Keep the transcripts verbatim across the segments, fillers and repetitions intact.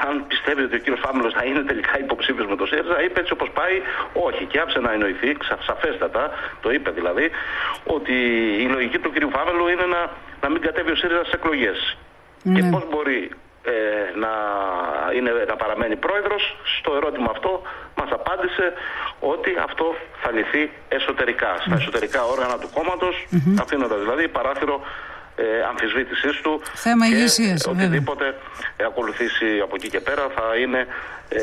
αν πιστεύει ότι ο κύριος Φάμελος θα είναι τελικά υποψήφιος με το ΣΥΡΙΖΑ, είπε έτσι όπως πάει, όχι. Και άφησε να εννοηθεί, σαφέστατα, το είπε δηλαδή, ότι η λογική του κύριου Φάμελου είναι να, να μην κατέβει ο ΣΥΡΙΖΑ στις εκλογές. Mm. Και πώς μπορεί ε, να, είναι, να παραμένει πρόεδρος, στο ερώτημα αυτό μας απάντησε ότι αυτό θα λυθεί εσωτερικά, στα mm. εσωτερικά όργανα του κόμματος, mm-hmm. αφήνοντας δηλαδή παράθυρο Ε, αμφισβήτησής του. Θέμα και ηγεσίας, οτιδήποτε ε, ακολουθήσει από εκεί και πέρα θα είναι ε,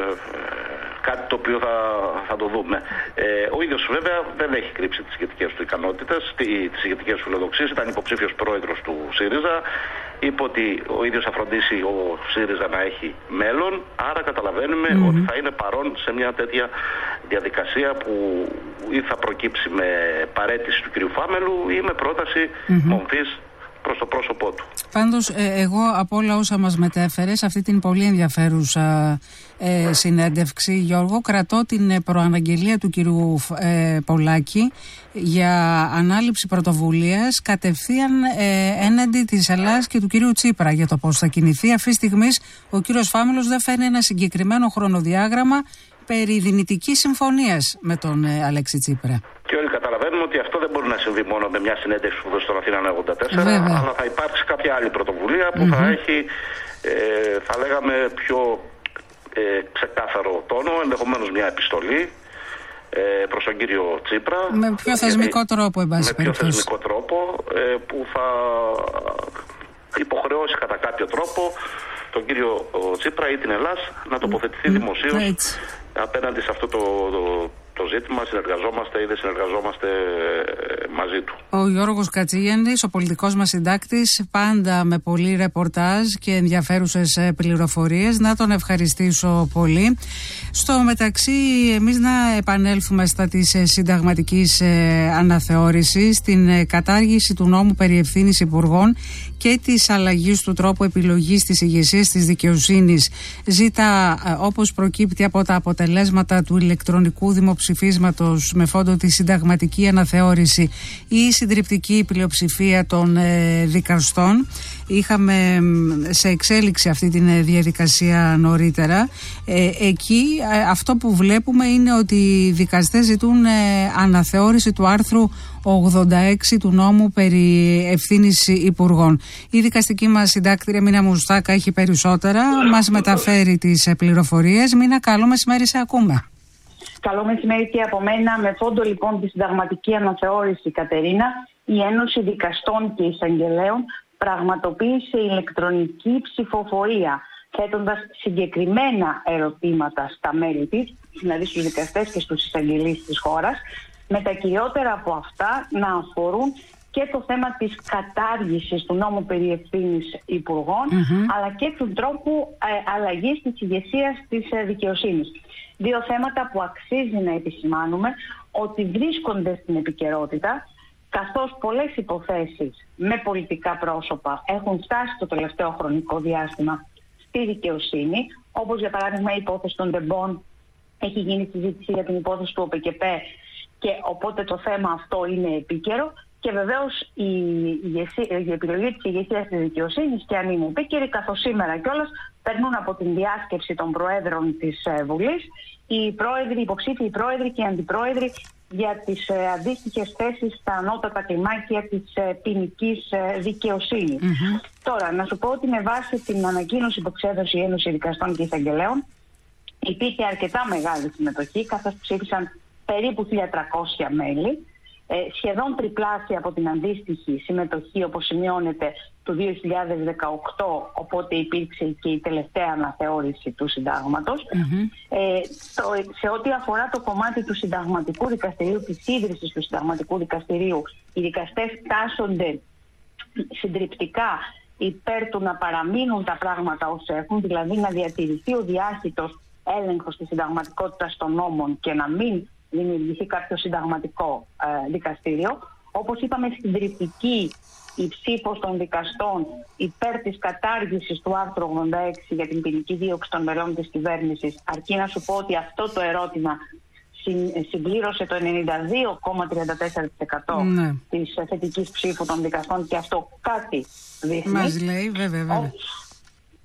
κάτι το οποίο θα, θα το δούμε. Ε, ο ίδιος βέβαια δεν έχει κρύψει τις ηγετικές του ικανότητες, τις ηγετικές του φιλοδοξίες. Ήταν υποψήφιος πρόεδρος του ΣΥΡΙΖΑ. Είπε ότι ο ίδιος θα φροντίσει ο ΣΥΡΙΖΑ να έχει μέλλον. Άρα καταλαβαίνουμε mm-hmm. ότι θα είναι παρόν σε μια τέτοια διαδικασία που ή θα προκύψει με παραίτηση του κ. Φάμελου ή με πρόταση mm-hmm. μομφής προς το πρόσωπό του. Πάντως, ε, εγώ από όλα όσα μας μετέφερε σε αυτή την πολύ ενδιαφέρουσα ε, συνέντευξη, Γιώργο, κρατώ την προαναγγελία του κυρίου ε, Πολάκη για ανάληψη πρωτοβουλίας κατευθείαν ε, έναντι της Ελλάδας και του κυρίου Τσίπρα για το πώς θα κινηθεί. Αυτή τη στιγμή ο κύριος Φάμελος δεν φέρνει ένα συγκεκριμένο χρονοδιάγραμμα περί δυνητικής συμφωνίας με τον ε, Αλέξη Τσίπρα. Και όλοι καταλαβαίνουμε ότι αυτό δεν μπορεί να συμβεί μόνο με μια συνέντευξη που δώσει στον Αθήνα ογδόντα τέσσερα, βέβαια, αλλά θα υπάρξει κάποια άλλη πρωτοβουλία που mm-hmm. θα έχει, ε, θα λέγαμε, πιο ε, ξεκάθαρο τόνο, ενδεχομένως μια επιστολή ε, προς τον κύριο Τσίπρα. Με πιο θεσμικό γιατί, τρόπο, εν πάση Με πιο θεσμικό τρόπο, ε, που θα υποχρεώσει κατά κάποιο τρόπο τον κύριο Τσίπρα ή την Ελλάς να τοποθετηθεί mm, δημοσίως έτσι απέναντι σε αυτό το, το, το ζήτημα. Συνεργαζόμαστε ή δεν συνεργαζόμαστε μαζί του. Ο Γιώργος Κατσίγιαννης, ο πολιτικός μας συντάκτης, πάντα με πολύ ρεπορτάζ και ενδιαφέρουσες πληροφορίες. Να τον ευχαριστήσω πολύ. Στο μεταξύ, εμείς να επανέλθουμε στα της συνταγματικής αναθεώρησης, την κατάργηση του νόμου περί ευθύνης υπουργών και της αλλαγής του τρόπου επιλογής της ηγεσίας της δικαιοσύνης. Ζήτα, όπως προκύπτει από τα αποτελέσματα του ηλεκτρονικού δημοψηφίσματος με φόντο τη συνταγματική αναθεώρηση, η συντριπτική πλειοψηφία των ε, δικαστών. Είχαμε σε εξέλιξη αυτή τη διαδικασία νωρίτερα. Ε, εκεί ε, αυτό που βλέπουμε είναι ότι οι δικαστές ζητούν ε, αναθεώρηση του άρθρου ογδόντα έξι του νόμου περί ευθύνης υπουργών. Η δικαστική μας συντάκτρια Μίνα Μουστάκα έχει περισσότερα, μας μεταφέρει τις πληροφορίες. Μίνα, καλό μεσημέρι, σε ακούμε. Καλό μεσημέρι και από μένα. Με φόντο λοιπόν τη συνταγματική αναθεώρηση, Κατερίνα, η Ένωση Δικαστών και Εισαγγελέων πραγματοποίησε ηλεκτρονική ψηφοφορία, θέτοντας συγκεκριμένα ερωτήματα στα μέλη της, δηλαδή στους δικαστές και στους εισαγγελείς της χώρας, με τα κυριότερα από αυτά να αφορούν και το θέμα της κατάργησης του νόμου περί ευθύνης υπουργών, mm-hmm. αλλά και του τρόπου ε, αλλαγής της ηγεσίας της ε, δικαιοσύνης. Δύο θέματα που αξίζει να επισημάνουμε ότι βρίσκονται στην επικαιρότητα, καθώς πολλές υποθέσεις με πολιτικά πρόσωπα έχουν φτάσει το τελευταίο χρονικό διάστημα στη δικαιοσύνη, όπως για παράδειγμα η υπόθεση των Ντεμπών, έχει γίνει συζήτηση για την υπόθεση του ΟΠΕΚΕΠΕ και οπότε το θέμα αυτό είναι επίκαιρο. Και βεβαίως η, η, η επιλογή της ηγεσίας της δικαιοσύνης, και αν είναι επίκαιρη, καθώς σήμερα κιόλας περνούν από την διάσκεψη των προέδρων της ε, Βουλής οι πρόεδροι, οι υποψήφιοι πρόεδροι και οι αντιπρόεδροι για τις ε, αντίστοιχες θέσεις στα ανώτατα κλιμάκια της ε, ποινικής ε, δικαιοσύνης. Mm-hmm. Τώρα, να σου πω ότι με βάση την ανακοίνωση που εξέδωσε η Ένωση Δικαστών και Εισαγγελέων, υπήρχε αρκετά μεγάλη συμμετοχή, καθώς ψήφισαν περίπου χίλια τριακόσια μέλη. Ε, σχεδόν τριπλάσια από την αντίστοιχη συμμετοχή, όπως σημειώνεται, του δύο χιλιάδες δεκαοκτώ, οπότε υπήρξε και η τελευταία αναθεώρηση του συντάγματος. Mm-hmm. Ε, το, σε ό,τι αφορά το κομμάτι του συνταγματικού δικαστηρίου, της ίδρυσης του συνταγματικού δικαστηρίου, οι δικαστές τάσσονται συντριπτικά υπέρ του να παραμείνουν τα πράγματα όσο έχουν, δηλαδή να διατηρηθεί ο διάχυτος έλεγχος της συνταγματικότητας των νόμων και να μην δημιουργηθεί κάποιο συνταγματικό ε, δικαστήριο. Όπως είπαμε, συντριπτική η ψήφος των δικαστών υπέρ της κατάργησης του άρθρου ογδόντα έξι για την ποινική δίωξη των μελών της κυβέρνησης, αρκεί να σου πω ότι αυτό το ερώτημα συμπλήρωσε το ενενήντα δύο κόμμα τριάντα τέσσερα τοις εκατό ναι. της θετικής ψήφου των δικαστών, και αυτό κάτι δείχνει. Μας λέει, βέβαια, βέβαια.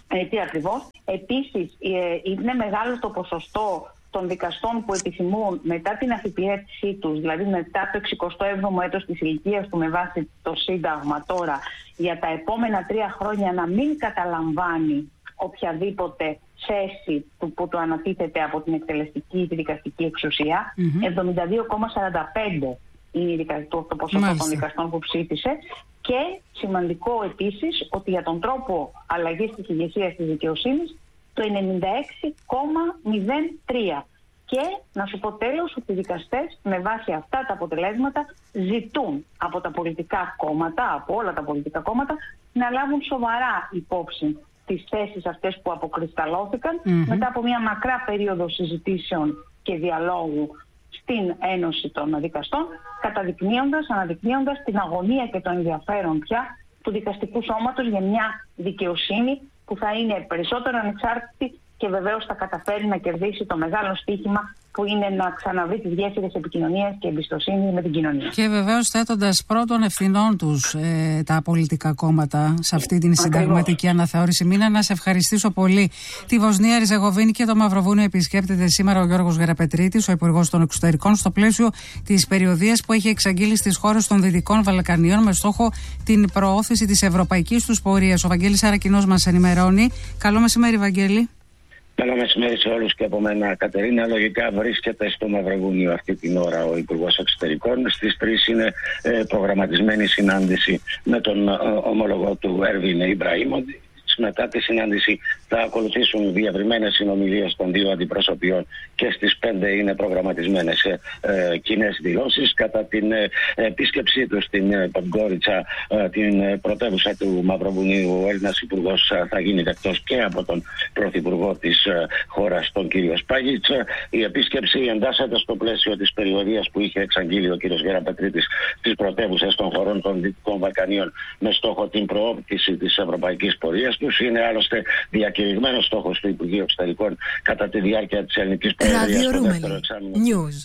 Ε, τι ακριβώς. Επίσης, ε, είναι μεγάλο το ποσοστό των δικαστών που επιθυμούν μετά την αφιπηρέτησή τους, δηλαδή μετά το εξηκοστό έβδομο έτος της ηλικίας του με βάση το Σύνταγμα τώρα, για τα επόμενα τρία χρόνια να μην καταλαμβάνει οποιαδήποτε θέση που, που του ανατίθεται από την εκτελεστική ή τη δικαστική εξουσία. Mm-hmm. εβδομήντα δύο κόμμα σαράντα πέντε είναι το, το ποσοστό Μάλιστα. των δικαστών που ψήφισε. Και σημαντικό επίσης ότι για τον τρόπο αλλαγής της ηγεσίας της δικαιοσύνης το ενενήντα έξι κόμμα μηδέν τρία. Και να σου πω τέλος ότι οι δικαστές με βάση αυτά τα αποτελέσματα ζητούν από τα πολιτικά κόμματα, από όλα τα πολιτικά κόμματα, να λάβουν σοβαρά υπόψη τις θέσεις αυτές που αποκρισταλώθηκαν mm-hmm. μετά από μια μακρά περίοδο συζητήσεων και διαλόγου στην Ένωση των Δικαστών, καταδεικνύοντας, αναδεικνύοντας την αγωνία και το ενδιαφέρον πια του δικαστικού σώματος για μια δικαιοσύνη που θα είναι περισσότερο ανεξάρτητη και βεβαίως θα καταφέρει να κερδίσει το μεγάλο στοίχημα που είναι να ξαναβρει τις γέφυρες επικοινωνίας και εμπιστοσύνη με την κοινωνία. Και βεβαίως θέτοντας πρώτων ευθυνών τους ε, τα πολιτικά κόμματα σε αυτή την συνταγματική αναθεώρηση. Μίνα, να σε ευχαριστήσω πολύ. Τη Βοσνία, Ριζεγοβίνη και το Μαυροβούνιο επισκέπτεται σήμερα ο Γιώργος Γεραπετρίτης, ο Υπουργός των Εξωτερικών, στο πλαίσιο της περιοδείας που έχει εξαγγείλει στις χώρες των Δυτικών Βαλκανίων με στόχο την προώθηση της ευρωπαϊκής τους πορείας. Ο Βαγγέλης Αρακινός μας ενημερώνει. Καλό μεσημέρι, Βαγγέλη. Καλό μεσημέρι σε όλους και από μένα, Κατερίνα. Λογικά βρίσκεται στο Μαυροβούνιο αυτή την ώρα ο Υπουργός Εξωτερικών. Στις τρεις είναι ε, προγραμματισμένη συνάντηση με τον ε, ομολογό του Έρβιν Ιμπραήμοντι. Μετά τη συνάντηση θα ακολουθήσουν διευρυμένες συνομιλίες των δύο αντιπροσωπιών και στις πέντε είναι προγραμματισμένες ε, ε, κοινές δηλώσεις. Κατά την ε, επίσκεψή του στην ε, Ποντγκόριτσα, ε, την ε, πρωτεύουσα του Μαυροβουνίου, ο Έλληνας Υπουργός ε, θα γίνει δεκτός και από τον Πρωθυπουργό της ε, χώρας, τον κύριο Σπάγιτς. Η επίσκεψη εντάσσεται στο πλαίσιο της περιοδείας που είχε εξαγγείλει ο κύριος Γεραπετρίτης στις πρωτεύουσες των χωρών των Δυτικών Βαλκανίων με στόχο την προώθηση της ευρωπαϊκής πορείας. Είναι άλλωστε διακηρυγμένος στόχος του Υπουργείου Εξωτερικών κατά τη διάρκεια της ελληνικής προεδρίας στο δεύτερο εξάμηνο.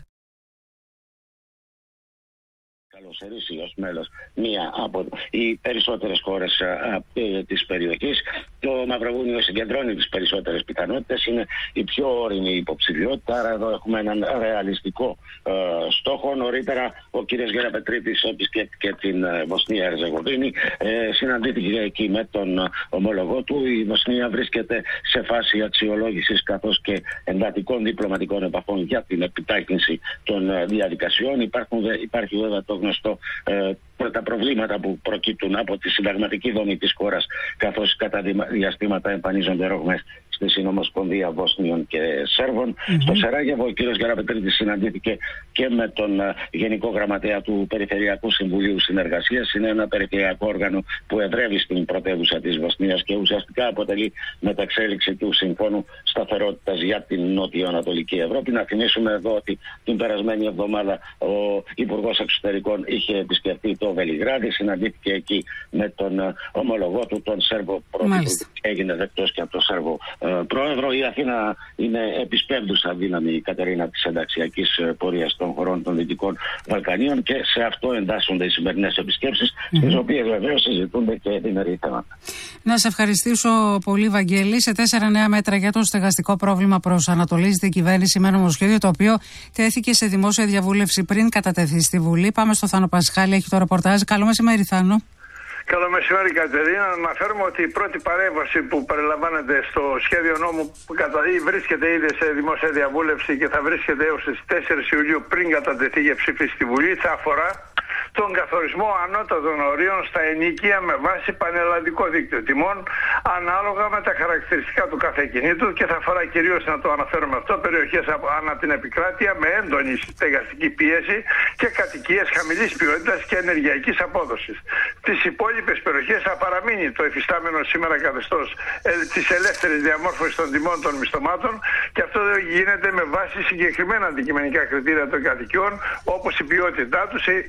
Καλωσορίσει ως μέλος μία από οι περισσότερες χώρες ε, της περιοχής. Το Μαυροβούνιο συγκεντρώνει τις περισσότερες πιθανότητες, είναι η πιο όριμη υποψηφιότητα, άρα εδώ έχουμε έναν ρεαλιστικό ε, στόχο. Νωρίτερα ο κ. Γεραπετρίτης επισκέφθηκε την ε, Βοσνία Ερζεγοβίνη, ε, συναντήθηκε εκεί με τον ομολογό του. Η Βοσνία βρίσκεται σε φάση αξιολόγησης καθώς και εντατικών διπλωματικών επαφών για την επιτάχυνση των ε, διαδικασιών. Υπάρχουν, υπάρχει βέβαια το γνωστό ε, τα προβλήματα που προκύπτουν από τη συνταγματική δομή της χώρας, καθώς κατά διαστήματα εμφανίζονται ρογμές στη Συνομοσπονδία Βοσνίων και Σέρβων. Mm-hmm. Στο Σεράγεβο ο κ. Γεραπετρίτης συναντήθηκε και με τον uh, Γενικό Γραμματέα του Περιφερειακού Συμβουλίου Συνεργασίας. Είναι ένα περιφερειακό όργανο που εδρεύει στην πρωτεύουσα της Βοσνίας και ουσιαστικά αποτελεί μεταξέλιξη του Συμφώνου Σταθερότητας για την Νότιο-Ανατολική Ευρώπη. Να θυμίσουμε εδώ ότι την περασμένη εβδομάδα ο Υπουργός Εξωτερικών είχε επισκεφτεί το Βελιγράδι, συναντήθηκε εκεί με τον uh, ομολογό του, τον Σέρβο Πρωθυπουργό, έγινε δεκτός και από τον Σέρβο uh, Πρόεδρο. Η Αθήνα είναι επισπεύδουσα δύναμη, Κατερίνα, της ενταξιακής πορείας των χωρών των Δυτικών Βαλκανίων και σε αυτό εντάσσονται οι σημερινές επισκέψεις, mm-hmm. στις οποίες βεβαίως συζητούνται και διμερεί θέματα. Να σε ευχαριστήσω πολύ, Βαγγέλη. Σε τέσσερα νέα μέτρα για το στεγαστικό πρόβλημα προσανατολίζεται η κυβέρνηση με νομοσχέδιο το οποίο τέθηκε σε δημόσια διαβούλευση πριν κατατεθεί στη Βουλή. Πάμε στο Θάνο Πασχάλη, έχει το ρεπορτάζ. Καλό μεσημέρι, Θάνο. Καλό μεσημέρι, Κατερίνα. Να αναφέρουμε ότι η πρώτη παρέμβαση που περιλαμβάνεται στο σχέδιο νόμου που βρίσκεται ήδη σε δημόσια διαβούλευση και θα βρίσκεται έως τις τέσσερις Ιουλίου πριν κατατεθεί για ψήφιση στη Βουλή θα αφορά τον καθορισμό ανώτατων ορίων στα ενοίκια με βάση πανελλαδικό δίκτυο τιμών ανάλογα με τα χαρακτηριστικά του κάθε κινήτου και θα αφορά κυρίως, να το αναφέρουμε αυτό, περιοχές ανά την επικράτεια με έντονη στεγαστική πίεση και κατοικίες χαμηλής ποιότητας και ενεργειακής απόδοσης. Τις υπόλοιπες περιοχές θα παραμείνει το εφιστάμενο σήμερα καθεστώς ε, της ελεύθερης διαμόρφωσης των τιμών των μισθωμάτων και αυτό γίνεται με βάση συγκεκριμένα αντικειμενικά κριτήρια των κατοικιών όπως η ποιότητά τους, η κατάσταση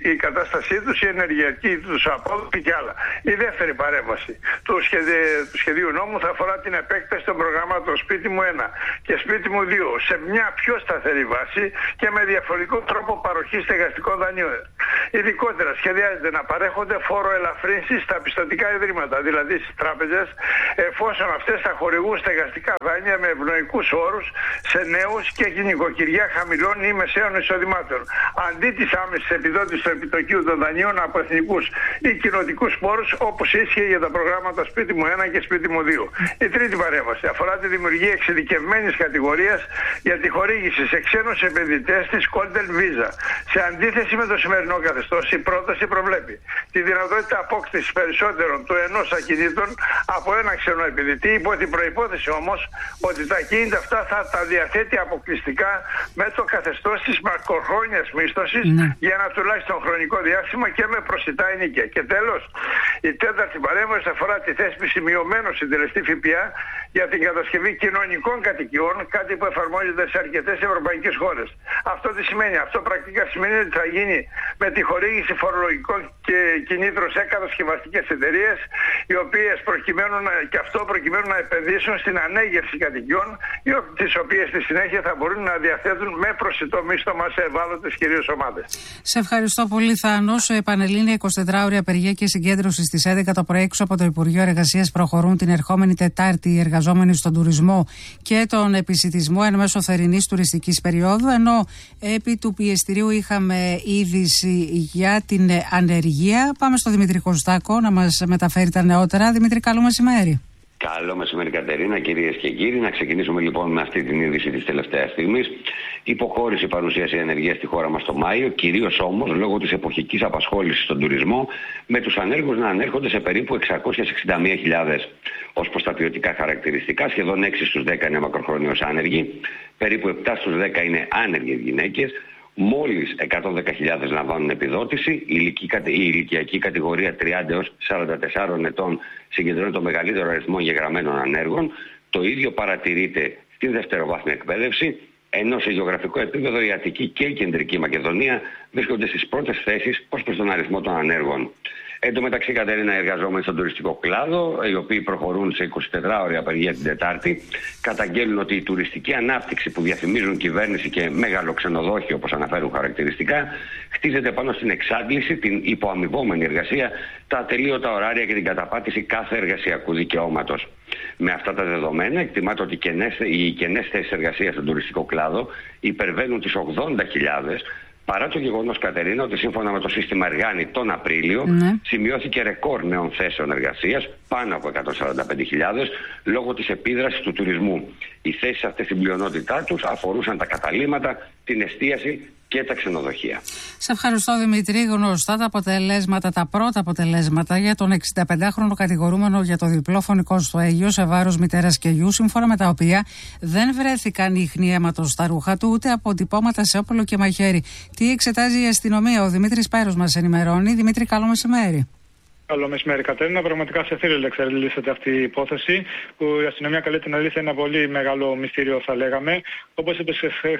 κατάστασή τους, η ενεργειακή τους απόδοση και άλλα. Η δεύτερη παρέμβαση του, σχεδι... του σχεδίου νόμου θα αφορά την επέκταση των προγραμμάτων Σπίτι μου ένα και Σπίτι μου δύο σε μια πιο σταθερή βάση και με διαφορετικό τρόπο παροχής στεγαστικών δανείων. Ειδικότερα σχεδιάζεται να παρέχονται φόρο ελαφρύνσεις στα πιστωτικά ιδρύματα, δηλαδή στις τράπεζες, εφόσον αυτές θα χορηγούν στεγαστικά δάνεια με ευνοϊκούς όρους σε νέους και νοικοκυριά χαμηλών ή μεσαίων εισοδημάτων, αντί της άμεσης επιδότησης του επιτοκίου των δανείων από εθνικούς ή κοινοτικούς πόρους, όπως ίσχυε για τα προγράμματα Σπίτι μου ένα και Σπίτι μου δύο. Η τρίτη παρέμβαση αφορά τη δημιουργία εξειδικευμένης κατηγορίας για τη χορήγηση σε ξένους επενδυτές της Golden Visa. Σε αντίθεση με το σημερινό καθεστώς, η πρόταση προβλέπει τη δυνατότητα απόκτησης περισσότερων του ενός ακινήτων από ένα ξένο επενδυτή, υπό την προϋπόθεση όμως ότι τα ακίνητα αυτά θα τα διαθέτει αποκλειστικά με το καθεστώς της μακροχρόνιας μίσθωσης ναι. για ένα τουλάχιστον χρονικό διάστημα και με προσιτά ενοίκια. Και τέλος, η τέταρτη παρέμβαση αφορά τη θέσπιση μειωμένου συντελεστή ΦΠΑ για την κατασκευή κοινωνικών κατοικιών, κάτι που εφαρμόζεται σε αρκετές ευρωπαϊκές χώρες. Αυτό τι σημαίνει? Αυτό πρακτικά σημαίνει ότι θα γίνει με τη χορήγηση φορολογικών και κινήτρων σε κατασκευαστικές εταιρείες, οι οποίες προκειμένου να, και αυτό προκειμένου να επενδύσουν στην ανέγερση κατοικιών, τις οποίες στη συνέχεια θα μπορούν να διαθέτουν με προσιτό μίστομα σε ευάλωτες κυρίως ομάδες. Σε ευχαριστώ πολύ, Θάνος. Πανελλήνια εικοσιτετράωρη απεργία και συγκέντρωση στις έντεκα το προέξω από το Υπουργείο Εργασίας προχωρούν την ερχόμενη Τετάρτη οι εργαζόμενοι στον τουρισμό και τον επισιτισμό εν μέσω θερινής τουριστικής περίοδου, ενώ επί του πιεστηρίου είχαμε είδηση για την ανεργία. Πάμε στο Δημήτρη Κωστάκο να μας μεταφέρει τα νεότερα. Δημήτρη, καλό μεσημέρι. Καλό μεσημέρι, Κατερίνα, κυρίες και κύριοι. Να ξεκινήσουμε λοιπόν με αυτή την είδηση της τελευταίας στιγμής. Υποχώρησε η παρουσίαση ανεργίας στη χώρα μας το Μάιο, κυρίως όμως λόγω της εποχικής απασχόλησης στον τουρισμό, με τους ανέργους να ανέρχονται σε περίπου εξακόσιες εξήντα μία χιλιάδες ως προς τα ποιοτικά χαρακτηριστικά. Σχεδόν έξι στους δέκα είναι μακροχρόνιος άνεργοι, περίπου επτά στους δέκα είναι άνεργες γυναίκες. Μόλις εκατόν δέκα χιλιάδες λαμβάνουν επιδότηση. Η ηλικιακή κατηγορία τριάντα έως σαράντα τεσσάρων ετών συγκεντρώνει το μεγαλύτερο αριθμό εγγεγραμμένων ανέργων. Το ίδιο παρατηρείται στην δευτεροβάθμια εκπαίδευση, ενώ σε γεωγραφικό επίπεδο η Αττική και η Κεντρική Μακεδονία βρίσκονται στις πρώτες θέσεις ως προς τον αριθμό των ανέργων. Εν τω μεταξύ, Κατερίνα, οι εργαζόμενοι στον τουριστικό κλάδο, οι οποίοι προχωρούν σε εικοσιτετράωρη απεργία την Τετάρτη, καταγγέλνουν ότι η τουριστική ανάπτυξη που διαφημίζουν κυβέρνηση και μεγάλο ξενοδόχιο, όπως αναφέρουν χαρακτηριστικά, χτίζεται πάνω στην εξάντληση, την υποαμοιβόμενη εργασία, τα ατελείωτα ωράρια και την καταπάτηση κάθε εργασιακού δικαιώματος. Με αυτά τα δεδομένα, εκτιμάται ότι οι κενές θέσεις εργασίας στον τουριστικό κλάδο υπερβαίνουν τις ογδόντα χιλιάδες. Παρά το γεγονός, Κατερίνα, ότι σύμφωνα με το σύστημα Εργάνη τον Απρίλιο ναι. σημειώθηκε ρεκόρ νέων θέσεων εργασίας, πάνω από εκατόν σαράντα πέντε χιλιάδες, λόγω της επίδρασης του τουρισμού. Οι θέσεις αυτές στην πλειονότητά τους αφορούσαν τα καταλύματα, την εστίαση και τα ξενοδοχεία. Σε ευχαριστώ, Δημήτρη. Γνωστά τα αποτελέσματα, τα πρώτα αποτελέσματα για τον εξηνταπεντάχρονο κατηγορούμενο για το διπλό φωνικό στοέγιο σε βάρος μητέρας και γιου, σύμφωνα με τα οποία δεν βρέθηκαν ίχνη αίματος στα ρούχα του, ούτε αποτυπώματα σε όπλο και μαχαίρι. Τι εξετάζει η αστυνομία? Ο Δημήτρης Πέρος μας ενημερώνει. Δημήτρη, καλό μεσημέρι. Καλό μεσημέρι, Κατερίνα. Πραγματικά σε θύελλο εξελίσσεται αυτή η υπόθεση, που η αστυνομία καλεί την αλήθεια ένα πολύ μεγάλο μυστήριο, θα λέγαμε. Όπως είπες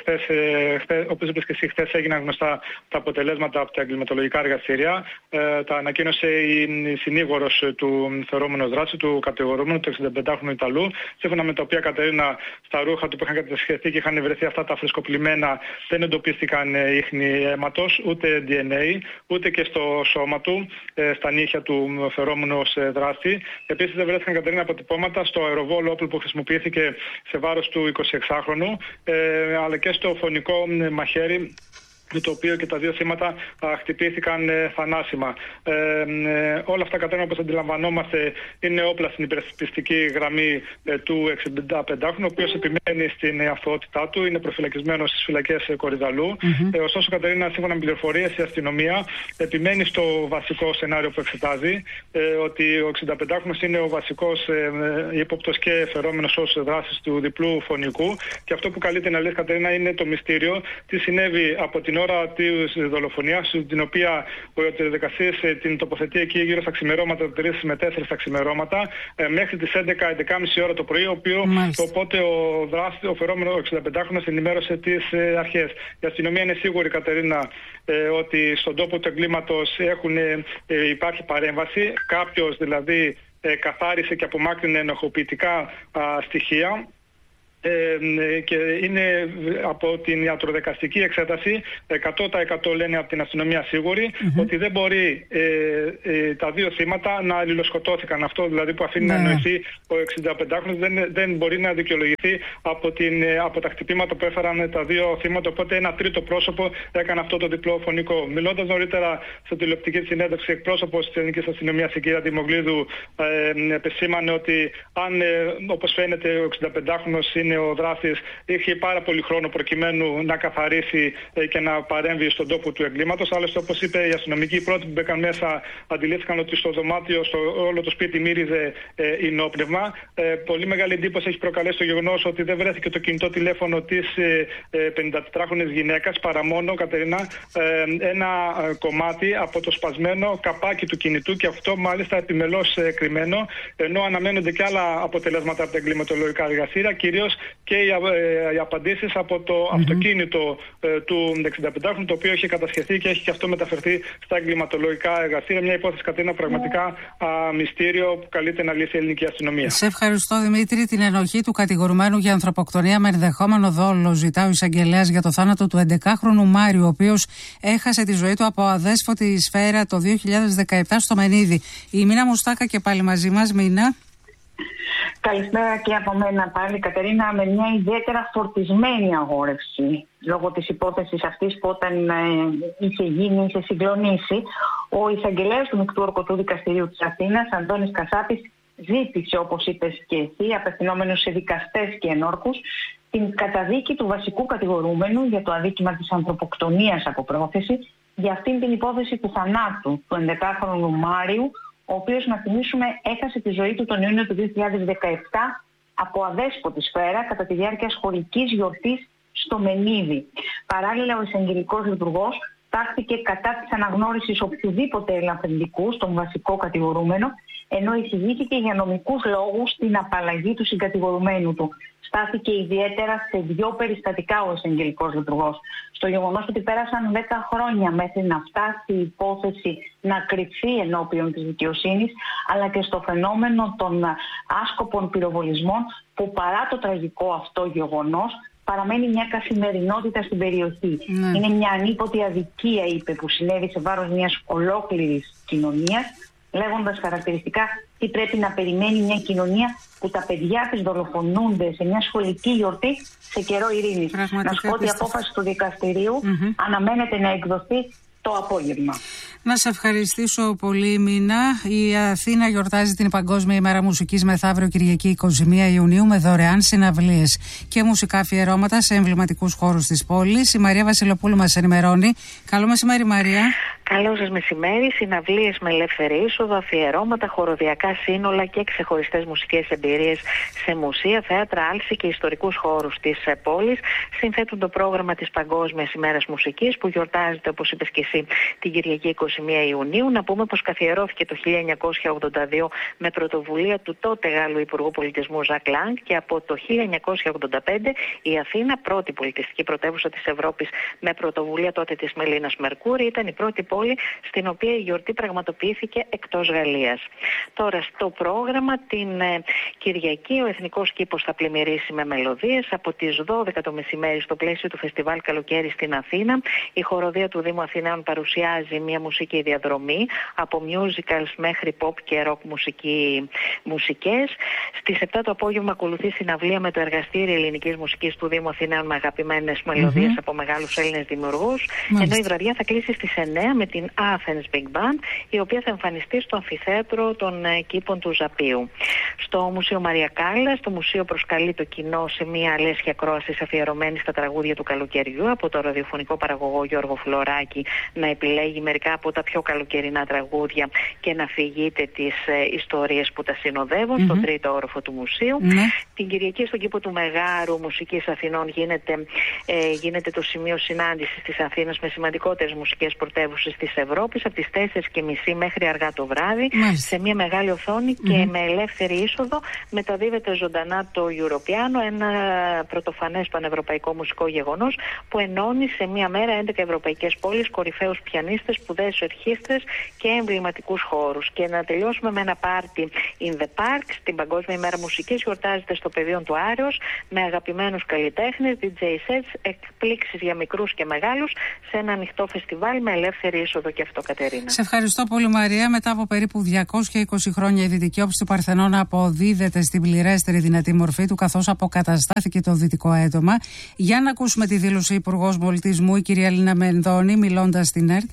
και εσύ, χθες έγιναν γνωστά τα αποτελέσματα από τα εγκληματολογικά εργαστήρια. Ε, τα ανακοίνωσε η συνήγορος του θεωρούμενου δράση, του κατηγορούμενου, του εξηνταπεντάχρονου Ιταλού, σύμφωνα με τα οποία, Κατερίνα, στα ρούχα του που είχαν κατασχεθεί και είχαν βρεθεί αυτά τα φρεσκοπλημμένα, δεν εντοπίστηκαν ίχνη αίματος, ούτε ντι εν έι, ούτε και στο σώμα του, ε, στα νύχια του φερόμενου ως δράστη. Επίσης δεν βρέθηκαν, Κατερίνα, αποτυπώματα στο αεροβόλο όπλο που χρησιμοποιήθηκε σε βάρος του εικοσιεξάχρονου, ε, αλλά και στο φωνικό μαχαίρι, με το οποίο και τα δύο θύματα α, χτυπήθηκαν ε, θανάσιμα. Ε, ε, όλα αυτά, Κατερίνα, όπως αντιλαμβανόμαστε, είναι όπλα στην υπερασπιστική γραμμή ε, του εξηνταπεντάχρονου, ο οποίος επιμένει στην αθωότητά του, είναι προφυλακισμένος στις φυλακές ε, Κορυδαλού. Mm-hmm. Ε, ωστόσο, Κατερίνα, σύμφωνα με πληροφορίες, η αστυνομία επιμένει στο βασικό σενάριο που εξετάζει, ε, ότι ο εξηνταπεντάχρονος είναι ο βασικός ε, ε, ύποπτος και φερόμενος ως δράσης του διπλού φωνικού. Και αυτό που καλεί την αλήθεια, Κατερίνα, είναι το μυστήριο τι συνέβη από την ώρα της δολοφονίας, την οποία ο ιατροδικαστής την τοποθετεί εκεί γύρω στα ξημερώματα, τρεις με τέσσερις τα ξημερώματα, μέχρι τις έντεκα με έντεκα και μισή ώρα το πρωί, οποίο, οπότε ο δράστη, ο φερόμενο εξηνταπεντάχρονος ενημέρωσε τις αρχές. Η αστυνομία είναι σίγουρη, Κατερίνα, ότι στον τόπο του εγκλήματος έχουν, υπάρχει παρέμβαση. Κάποιος δηλαδή καθάρισε και απομάκρυνε ενοχοποιητικά στοιχεία. Ε, και είναι από την ιατροδικαστική εξέταση εκατό τοις εκατό λένε από την αστυνομία σίγουροι mm-hmm. ότι δεν μπορεί ε, ε, τα δύο θύματα να αλληλοσκοτώθηκαν. Αυτό δηλαδή που αφήνει yeah. να εννοηθεί ο εξηνταπεντάχρονος δεν, δεν μπορεί να δικαιολογηθεί από, την, από τα χτυπήματα που έφεραν τα δύο θύματα, οπότε ένα τρίτο πρόσωπο έκανε αυτό το διπλό φωνικό. Μιλώντας νωρίτερα στην τηλεοπτική συνέντευξη, εκπρόσωπος της Ελληνικής Αστυνομίας, η κυρία Δημογλίδου, ε, επεσήμανε ότι αν ε, όπως φαίνεται ο εξηνταπεντάχρονος είναι ο δράστης, είχε πάρα πολύ χρόνο προκειμένου να καθαρίσει ε, και να παρέμβει στον τόπο του εγκλήματος. Άλλωστε, όπως είπε η αστυνομική, οι πρώτοι που μπήκαν μέσα αντιλήφθηκαν ότι στο δωμάτιο, στο όλο το σπίτι μύριζε ε, ενόπνευμα. Ε, πολύ μεγάλη εντύπωση έχει προκαλέσει το γεγονός ότι δεν βρέθηκε το κινητό τηλέφωνο της ε, ε, πενηντατετράχρονης γυναίκας, παρά μόνο, Κατερίνα, ε, ένα ε, κομμάτι από το σπασμένο καπάκι του κινητού, και αυτό μάλιστα επιμελώς ε, κρυμμένο, ενώ αναμένονται και άλλα αποτελέσματα από τα εγκληματολογικά εργαστήρια, κυρίως και οι, ε, οι απαντήσεις από το mm-hmm. αυτοκίνητο ε, του εξηνταπεντάχρονου, το οποίο έχει κατασχεθεί και έχει και αυτό μεταφερθεί στα εγκληματολογικά εργαστήρια. Μια υπόθεση, Κατερίνα, πραγματικά α, μυστήριο που καλείται να λύσει η ελληνική αστυνομία. Σε ευχαριστώ, Δημήτρη. Την ενοχή του κατηγορουμένου για ανθρωποκτονία με ενδεχόμενο δόλο ζητά ο εισαγγελέας για το θάνατο του έντεκαχρονου Μάριου, ο οποίος έχασε τη ζωή του από αδέσποτη σφαίρα το δύο χιλιάδες δεκαεπτά στο Μενίδη. Η Μίνα Μουστάκα και πάλι μαζί μας. Μίνα. Καλησπέρα και από μένα πάλι, Κατερίνα, με μια ιδιαίτερα φορτισμένη αγόρευση λόγω της υπόθεσης αυτής που όταν ε, είχε γίνει, είχε συγκλονίσει. Ο εισαγγελέας του Μεικτού Ορκωτού Δικαστηρίου της Αθήνας, Αντώνης Κασάπης, ζήτησε, όπως είπες και εσύ, απευθυνόμενος σε δικαστές και ενόρκους, την καταδίκη του βασικού κατηγορούμενου για το αδίκημα της ανθρωποκτονίας από πρόθεση για αυτήν την υπόθεση του θανάτου του έντεκαχρονου Μάριου, ο οποίος, να θυμίσουμε, έχασε τη ζωή του τον Ιούνιο του δύο χιλιάδες δεκαεπτά από αδέσποτη σφαίρα κατά τη διάρκεια σχολικής γιορτής στο Μενίδη. Παράλληλα, ο εισαγγελικός λειτουργός τάχθηκε κατά της αναγνώρισης οποιοδήποτε ελαφρυντικού στον βασικό κατηγορούμενο, ενώ εισηγήθηκε για νομικούς λόγους την απαλλαγή του συγκατηγορουμένου του. Στάθηκε ιδιαίτερα σε δύο περιστατικά ο εισαγγελικός λειτουργός. Στο γεγονός ότι πέρασαν δέκα χρόνια μέχρι να φτάσει η υπόθεση να κρυφθεί ενώπιον της δικαιοσύνης, αλλά και στο φαινόμενο των άσκοπων πυροβολισμών, που παρά το τραγικό αυτό γεγονός παραμένει μια καθημερινότητα στην περιοχή. Ναι. Είναι μια ανίποτη αδικία, είπε, που συνέβη σε βάρος μιας ολόκληρης κοινωνίας, λέγοντας χαρακτηριστικά τι πρέπει να περιμένει μια κοινωνία που τα παιδιά της δολοφονούνται σε μια σχολική γιορτή σε καιρό ειρήνης. Να σου πω ότι η απόφαση του δικαστηρίου mm-hmm. αναμένεται να εκδοθεί το απόγευμα. Να σε ευχαριστήσω πολύ, Μίνα. Η Αθήνα γιορτάζει την Παγκόσμια ημέρα μουσικής μεθαύριο Κυριακή εικοστή πρώτη Ιουνίου με δωρεάν συναυλίες και μουσικά αφιερώματα σε εμβληματικούς χώρους της πόλης. Η Μαρία Βασιλοπούλου μας ενημερώνει. Καλό μεσημέρι, Μαρία. Καλό σας μεσημέρι. Συναυλίες με ελεύθερη είσοδο, αφιερώματα, χοροδιακά σύνολα και ξεχωριστές μουσικές εμπειρίες σε μουσεία, θέατρα, άλση και ιστορικούς χώρους της πόλης συνθέτουν το πρόγραμμα της Παγκόσμιας ημέρας μουσικής, που γιορτάζεται, όπως είπες και εσύ, την Κυριακή εικοστή πρώτη Ιουνίου. Να πούμε πως καθιερώθηκε το χίλια εννιακόσια ογδόντα δύο με πρωτοβουλία του τότε Γάλλου Υπουργού Πολιτισμού Ζακ Λάγκ, και από το χίλια εννιακόσια ογδόντα πέντε η Αθήνα, πρώτη πολιτιστική πρωτεύουσα της Ευρώπης με πρωτοβουλία τότε της Μελίνας Μερκούρη, ήταν η πρώτη πόλη στην οποία η γιορτή πραγματοποιήθηκε εκτός Γαλλίας. Τώρα, στο πρόγραμμα την ε, Κυριακή ο Εθνικός Κήπος θα πλημμυρίσει με μελωδίες. Από τις δώδεκα το μεσημέρι, στο πλαίσιο του Φεστιβάλ Καλοκαίρι στην Αθήνα, η χοροδία του Δήμου Αθηναίων παρουσιάζει μια μουσική διαδρομή από musicals μέχρι pop και rock μουσική, μουσικές. Στις επτά το απόγευμα ακολουθεί συναυλία με το Εργαστήριο Ελληνικής Μουσικής του Δήμου Αθηναίων με αγαπημένες μελωδίες mm-hmm. από μεγάλους Έλληνες δημιουργούς. Μάλιστα. Ενώ η βραδιά θα κλείσει στις εννιά με την Athens Big Band, η οποία θα εμφανιστεί στο αμφιθέατρο των κήπων του Ζαπίου. Στο Μουσείο Μαρία Κάλλας, το μουσείο προσκαλεί το κοινό σε μια αλέσχια ακρόαση αφιερωμένη στα τραγούδια του καλοκαιριού από το ραδιοφωνικό παραγωγό Γιώργο Φλωράκη να επιλέγει μερικά από τα πιο καλοκαιρινά τραγούδια και να αφηγείται τις ε, ιστορίες που τα συνοδεύουν mm-hmm. στο τρίτο όροφο του μουσείου. Mm-hmm. Την Κυριακή στον κήπο του Μεγάρου Μουσικής Αθηνών γίνεται, ε, γίνεται το σημείο συνάντησης της Αθήνας με σημαντικότερες μουσικές πρωτεύουσες της Ευρώπης από τις τέσσερις και μισή μέχρι αργά το βράδυ mm-hmm. σε μια μεγάλη οθόνη mm-hmm. και με ελεύθερη είσοδο μεταδίδεται ζωντανά το Europiano, ένα πρωτοφανές πανευρωπαϊκό μουσικό γεγονός που ενώνει σε μια μέρα έντεκα ευρωπαϊκές πόλεις, κορυφαίους πιανίστες, σπουδαίους ερχίστρες και εμβληματικούς χώρους. Και να τελειώσουμε με ένα πάρτι in the park, στην Παγκόσμια ημέρα μουσικής, γιορτάζεται στο πεδίο του Άρεως με αγαπημένους καλλιτέχνες, ντι τζέι sets, εκπλήξεις για μικρούς και μεγάλους σε ένα ανοιχτό φεστιβάλ με ελεύθερη είσοδο και αυτό, Κατερίνα. Σε ευχαριστώ πολύ, Μαρία. Μετά από περίπου διακόσια είκοσι χρόνια η Δυτική Όψη του Παρθενώνα αποδίδεται στην πληρέστερη δυνατή μορφή του, καθώς αποκαταστάθηκε το δυτικό έντομα. Για να ακούσουμε τη δήλωση Υπουργός Πολιτισμού, η κυρία Λίνα Μενδώνη, μιλώντας στην ΕΡΤ.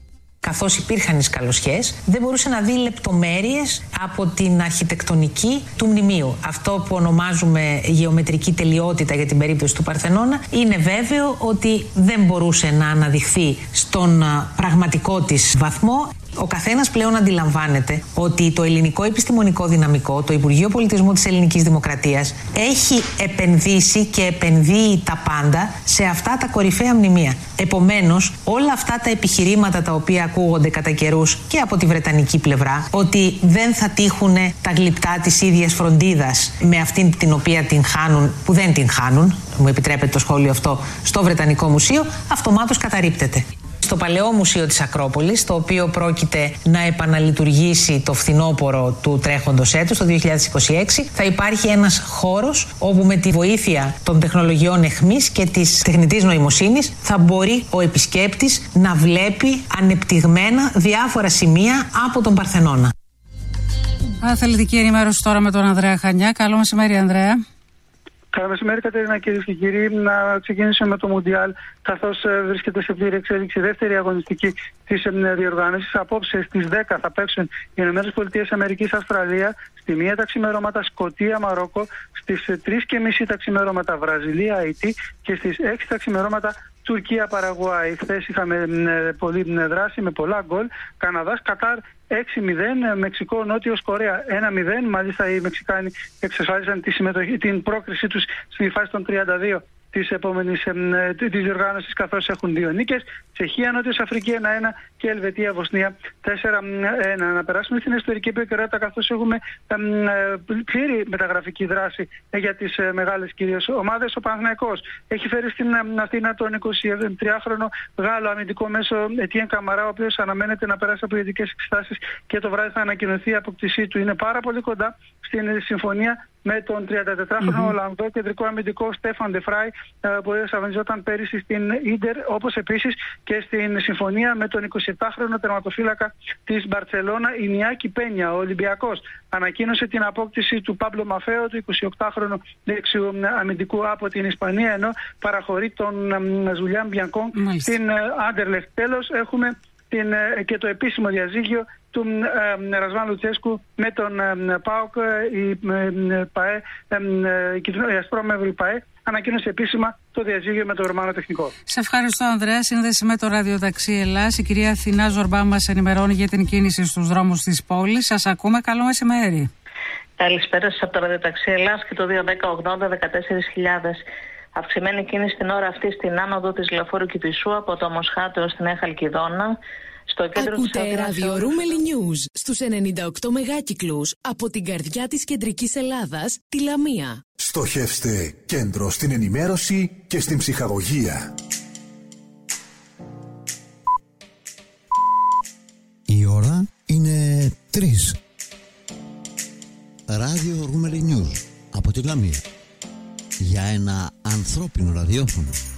Καθώς υπήρχαν οι σκαλωσιές, δεν μπορούσε να δει λεπτομέρειες από την αρχιτεκτονική του μνημείου. Αυτό που ονομάζουμε γεωμετρική τελειότητα για την περίπτωση του Παρθενώνα, είναι βέβαιο ότι δεν μπορούσε να αναδειχθεί στον πραγματικό της βαθμό. Ο καθένας πλέον αντιλαμβάνεται ότι το ελληνικό επιστημονικό δυναμικό, το Υπουργείο Πολιτισμού της Ελληνικής Δημοκρατίας, έχει επενδύσει και επενδύει τα πάντα σε αυτά τα κορυφαία μνημεία. Επομένως, όλα αυτά τα επιχειρήματα τα οποία ακούγονται κατά καιρούς και από τη βρετανική πλευρά, ότι δεν θα τύχουν τα γλυπτά της ίδιας φροντίδας με αυτήν την οποία την χάνουν, που δεν την χάνουν, μου επιτρέπετε το σχόλιο αυτό, στο Βρετανικό Μουσείο, αυτομάτως καταρρίπτεται. Στο Παλαιό Μουσείο της Ακρόπολης, το οποίο πρόκειται να επαναλειτουργήσει το φθινόπωρο του τρέχοντος έτους, το δύο χιλιάδες είκοσι έξι, θα υπάρχει ένας χώρος όπου με τη βοήθεια των τεχνολογιών εχμής και της τεχνητής νοημοσύνης θα μπορεί ο επισκέπτης να βλέπει ανεπτυγμένα διάφορα σημεία από τον Παρθενώνα. Αθλητική ενημέρωση τώρα με τον Ανδρέα Χανιά. Καλό μεσημέρι, Ανδρέα. Καλό μεσημέρι, Κατερίνα, κυρίες και κύριοι. Να ξεκινήσουμε με το Μουντιάλ, καθώς βρίσκεται σε πλήρη εξέλιξη η δεύτερη αγωνιστική της διοργάνωσης. Απόψε στις δέκα θα παίξουν οι ΗΠΑ, Αυστραλία, στη μία τα ξημερώματα Σκωτία, Μαρόκο, στις τρεις και μισή τα ξημερώματα Βραζιλία, Αϊτή και στις έξι τα ξημερώματα Τουρκία, Παραγουάη. Χθες είχαμε πολλή δράση με πολλά γκολ. Καναδάς, Κατάρ έξι μηδέν, Μεξικό, Νότιος Κορέα ένα μηδέν. Μάλιστα οι Μεξικάνοι εξασφάλισαν τη συμμετοχή, την πρόκρισή τους στη φάση των τριάντα δύο της επόμενης της διοργάνωσης, καθώς έχουν δύο νίκες. Τσεχία, Νότιος Αφρική ένα ένα και Ελβετία, Βοσνία τέσσερα ένα. Να περάσουμε στην ιστορική επικαιρότητα, καθώς έχουμε πλήρη μεταγραφική δράση για τις μεγάλες κυρίως ομάδες. Ο Παναθηναϊκός έχει φέρει στην Αθήνα τον εικοσιτριάχρονο Γάλλο αμυντικό μέσο Ετιέν Καμαρά, ο οποίος αναμένεται να περάσει από ειδικές εξετάσεις και το βράδυ θα ανακοινωθεί η απόκτησή του. Είναι πάρα πολύ κοντά στην συμφωνία με τον τριαντατετράχρονο mm-hmm. Ολλανδό κεντρικό αμυντικό Στέφαν Ντεφράι, που αγωνιζόταν πέρυσι στην Ίντερ, όπως επίσης και στην συμφωνία με τον εικοσιεπτάχρονο τερματοφύλακα της Μπαρτσελώνα Ινιάκη Πένια. Ο Ολυμπιακός ανακοίνωσε την απόκτηση του Πάμπλο Μαφέο, του εικοσιοκτάχρονου δεξιού αμυντικού από την Ισπανία, ενώ παραχωρεί τον Ζουλιάν Μπιανκόν mm-hmm. στην Άντερλεχτ. Τέλος, έχουμε την, και το επίσημο διαζύγιο του ε, Ρασβάν Λουτσέσκου με τον ε, ΠΑΟΚ, η ε, ΠΑΕ, ε, η Ασπρόμευρη ΠΑΕ ανακοίνωσε επίσημα το διαζύγιο με το Ρωμάνο Τεχνικό. Σε ευχαριστώ, Ανδρέα. Σύνδεση με το ραδιοταξί Ελλάς. Η κυρία Αθηνά Ζορμπά μας ενημερώνει για την κίνηση στους δρόμους της πόλης. Σας ακούμε. Καλό μεσημέρι. Καλησπέρα σας από το ραδιοταξί Ελλάς και το δύο δέκα ογδόντα δεκατέσσερις χιλιάδες. Αυξημένη κίνηση την ώρα αυτή στην άνοδο της Λεωφόρου Κηπισού από το Μοσχάτο έως την Χαλκιδόνα. Στο κέντρο Ακούτε της ράδιο Ρούμελι News στους ενενήντα οκτώ μεγάκυκλους από την καρδιά της κεντρικής Ελλάδας, τη Λαμία. Στοχεύστε κέντρο στην ενημέρωση και στην ψυχαγωγία. Η ώρα είναι τρεις. Ράδιο Ρούμελι News από τη Λαμία. Για ένα ανθρώπινο ραδιόφωνο.